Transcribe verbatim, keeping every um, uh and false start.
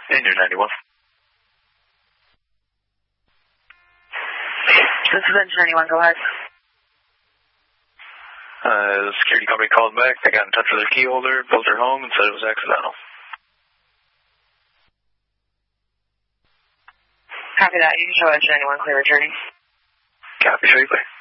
Engine ninety-one. This is Engine ninety-one, go ahead. Uh, the security company called back. They got in touch with their key holder, built her home, and said it was accidental. Copy that. You can show Engine ninety-one clear returning. Copy, show you clear.